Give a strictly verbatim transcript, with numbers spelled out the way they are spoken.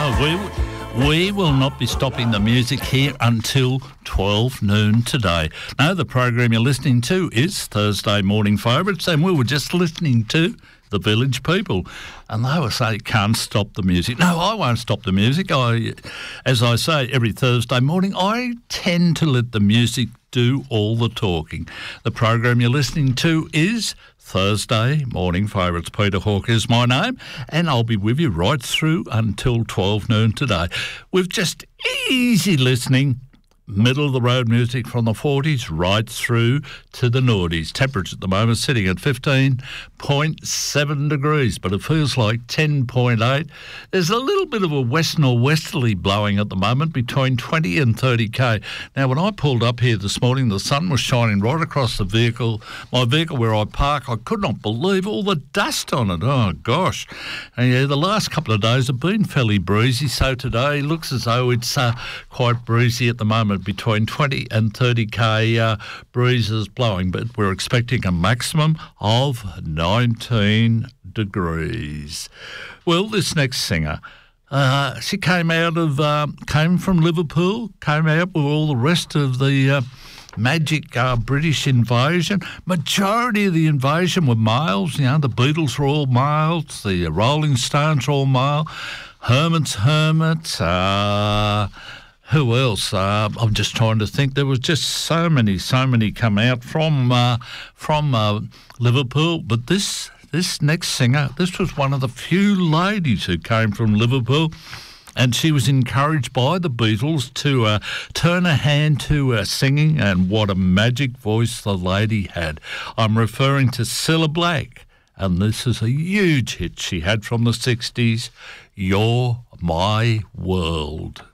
No, we we will not be stopping the music here until twelve noon today. No, the program you're listening to is Thursday Morning Favourites, and we were just listening to the Village People, and they were saying, can't stop the music. No, I won't stop the music. I, as I say, every Thursday morning, I tend to let the music do all the talking. The program you're listening to is Thursday Morning Favourites. Peter Hawke is my name, and I'll be with you right through until twelve noon today. With just easy listening, middle-of-the-road music from the forties right through to the noughties. Temperature at the moment sitting at fifteen point seven degrees, but it feels like ten point eight. There's a little bit of a west norwesterly blowing at the moment between twenty and thirty k. Now, when I pulled up here this morning, the sun was shining right across the vehicle, my vehicle where I park. I could not believe all the dust on it. Oh, gosh. And yeah, the last couple of days have been fairly breezy, so today looks as though it's uh, quite breezy at the moment, between twenty and thirty k uh, breezes blowing, but we're expecting a maximum of nineteen degrees. Well, this next singer, uh, she came out of, uh, came from Liverpool, came out with all the rest of the uh, magic uh, British invasion. Majority of the invasion were males. You know, the Beatles were all males, the Rolling Stones were all male, Herman's Hermit, uh... Who else? Uh, I'm just trying to think. There was just so many, so many come out from uh, from uh, Liverpool. But this this next singer, this was one of the few ladies who came from Liverpool, and she was encouraged by the Beatles to uh, turn her hand to uh, singing, and what a magic voice the lady had. I'm referring to Cilla Black, and this is a huge hit she had from the sixties, You're My World.